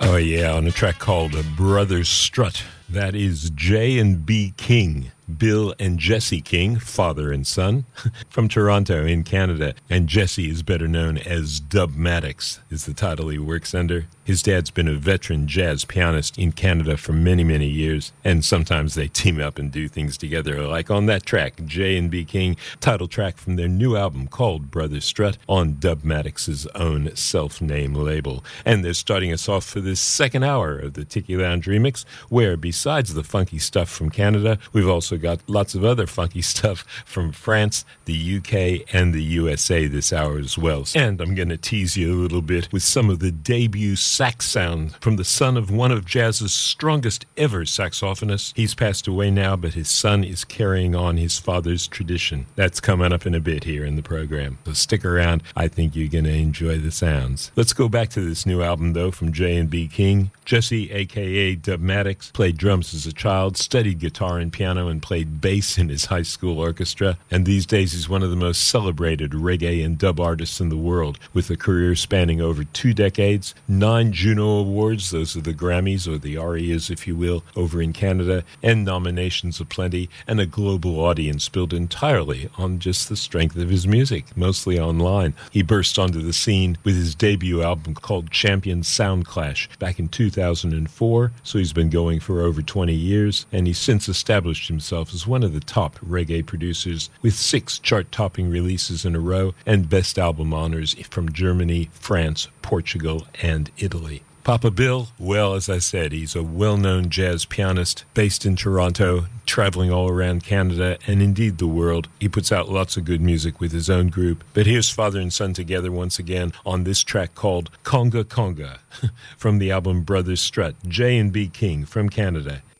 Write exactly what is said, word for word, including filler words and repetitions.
Oh, yeah, on a track called Brothers Strut. That is J and B King, Bill and Jesse King, father and son, from Toronto in Canada. And Jesse is better known as Dubmatix, is the title he works under. His dad's been a veteran jazz pianist in Canada for many, many years, and sometimes they team up and do things together, like on that track, J and B King, title track from their new album called Brothers Strut on Dubmatix's own self-named label. And they're starting us off for this second hour of the Tiki Lounge Remix, where besides the funky stuff from Canada, we've also got lots of other funky stuff from France, the U K, and the U S A this hour as well. And I'm going to tease you a little bit with some of the debut sax sound from the son of one of jazz's strongest ever saxophonists. He's passed away now, but his son is carrying on his father's tradition. That's coming up in a bit here in the program. So stick around. I think you're going to enjoy the sounds. Let's go back to this new album, though, from J and B King. Jesse, a k a. Dubmatix, played drums as a child, studied guitar and piano, and played bass in his high school orchestra. And these days he's one of the most celebrated reggae and dub artists in the world, with a career spanning over two decades, nine Juno Awards, those are the Grammys, or the R E As, if you will, over in Canada, and nominations aplenty, and a global audience built entirely on just the strength of his music, mostly online. He burst onto the scene with his debut album called Champion Sound Clash back in two thousand four, so he's been going for over twenty years, and he's since established himself as one of the top reggae producers with six chart-topping releases in a row and best album honors from Germany, France, Portugal, and Italy. Papa Bill, well, as I said, he's a well-known jazz pianist based in Toronto, traveling all around Canada and indeed the world. He puts out lots of good music with his own group. But here's father and son together once again on this track called Conga Conga from the album Brothers Strut. J and B King from Canada.